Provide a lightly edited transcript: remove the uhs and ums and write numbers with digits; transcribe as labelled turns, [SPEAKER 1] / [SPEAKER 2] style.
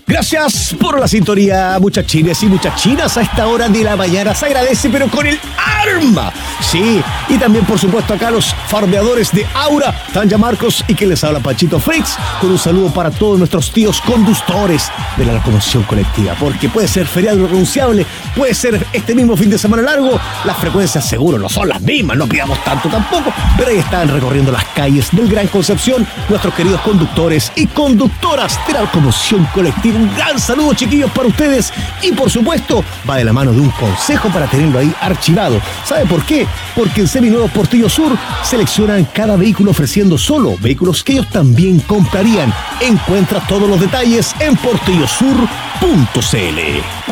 [SPEAKER 1] Gracias por la sintonía, muchachines y muchachinas. A esta hora de la mañana se agradece, pero con el arma. Sí, y también, por supuesto, acá los farmeadores de Aura, Tanja Marcos y que les habla Panchito Fritz, con un saludo para todos nuestros tíos conductores de la locomoción colectiva, porque puede ser feriado irrenunciable, puede ser este mismo fin de semana largo, las frecuencias seguro no son las mismas, no pidamos tanto tampoco, pero ahí están recorriendo las calles del Gran Concepción nuestros queridos conductores y conductoras de la locomoción colectiva. Un gran saludo, chiquillos, para ustedes, y por supuesto va de la mano de un consejo para tenerlo ahí archivado. ¿Sabe por qué? Porque en Seminuevos Portillo Sur seleccionan cada vehículo ofreciendo solo vehículos que ellos también comprarían. Encuentra todos los detalles en portillosur.cl.